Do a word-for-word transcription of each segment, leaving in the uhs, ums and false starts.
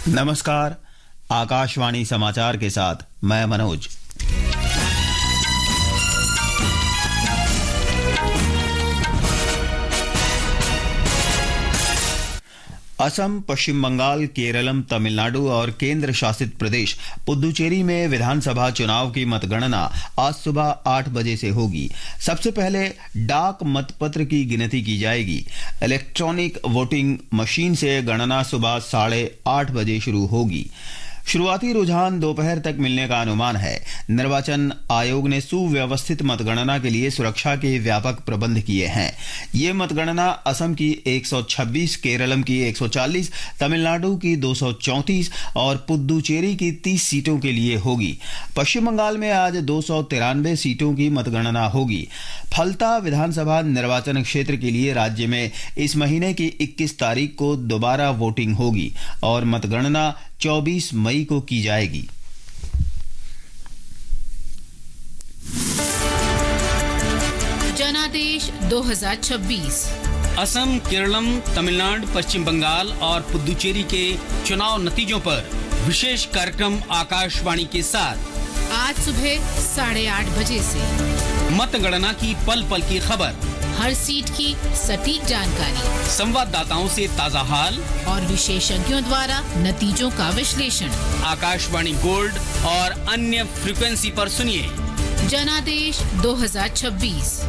नमस्कार, आकाशवाणी समाचार के साथ मैं मनोज। असम, पश्चिम बंगाल, केरलम, तमिलनाडु और केंद्र शासित प्रदेश पुदुचेरी में विधानसभा चुनाव की मतगणना आज सुबह आठ बजे से होगी। सबसे पहले डाक मतपत्र की गिनती की जाएगी। इलेक्ट्रॉनिक वोटिंग मशीन से गणना सुबह साढ़े आठ बजे शुरू होगी। शुरुआती रुझान दोपहर तक मिलने का अनुमान है। निर्वाचन आयोग ने सुव्यवस्थित मतगणना के लिए सुरक्षा के व्यापक प्रबंध किए हैं। ये मतगणना असम की एक सौ छब्बीस, केरलम की एक सौ चालीस, तमिलनाडु की दो सौ चौंतीस और पुदुचेरी की तीस सीटों के लिए होगी। पश्चिम बंगाल में आज दो सौ तिरानवे सीटों की मतगणना होगी। फलता विधानसभा निर्वाचन क्षेत्र के लिए राज्य में इस महीने की इक्कीस तारीख को दोबारा वोटिंग होगी और मतगणना चौबीस मई को की जाएगी। जनादेश दो हज़ार छब्बीस असम, केरलम, तमिलनाडु, पश्चिम बंगाल और पुदुचेरी के चुनाव नतीजों पर विशेष कार्यक्रम आकाशवाणी के साथ आज सुबह साढ़े आठ बजे से मतगणना की पल पल की खबर, हर सीट की सटीक जानकारी, संवाददाताओं से ताजा हाल और विशेषज्ञों द्वारा नतीजों का विश्लेषण। आकाशवाणी गोल्ड और अन्य फ्रीक्वेंसी पर सुनिए जनादेश दो हज़ार छब्बीस।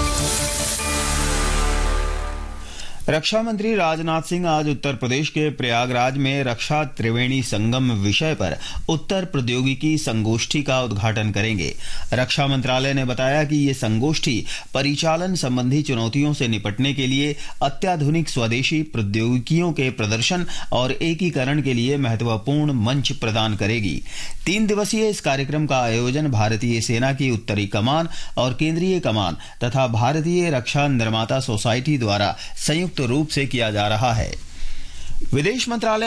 रक्षा मंत्री राजनाथ सिंह आज उत्तर प्रदेश के प्रयागराज में रक्षा त्रिवेणी संगम विषय पर उत्तर प्रौद्योगिकी संगोष्ठी का उद्घाटन करेंगे। रक्षा मंत्रालय ने बताया कि ये संगोष्ठी परिचालन संबंधी चुनौतियों से निपटने के लिए अत्याधुनिक स्वदेशी प्रौद्योगिकियों के प्रदर्शन और एकीकरण के लिए महत्वपूर्ण मंच प्रदान करेगी। तीन दिवसीय इस कार्यक्रम का आयोजन भारतीय सेना की उत्तरी कमान और केंद्रीय कमान तथा भारतीय रक्षा निर्माता सोसाइटी द्वारा संयुक्त रूप से किया जा रहा है। विदेश मंत्रालय